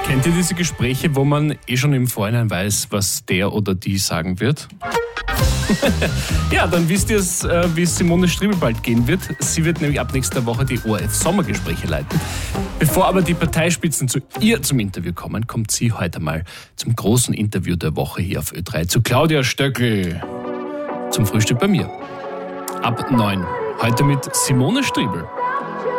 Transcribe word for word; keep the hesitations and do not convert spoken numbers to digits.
Kennt ihr diese Gespräche, wo man eh schon im Vorhinein weiß, was der oder die sagen wird? Ja, dann wisst ihr es, wie es Simone Striebel bald gehen wird. Sie wird nämlich ab nächster Woche die O R F-Sommergespräche leiten. Bevor aber die Parteispitzen zu ihr zum Interview kommen, kommt sie heute mal zum großen Interview der Woche hier auf Ö drei zu Claudia Stöckl zum Frühstück bei mir. Ab neun. Heute mit Simone Striebel.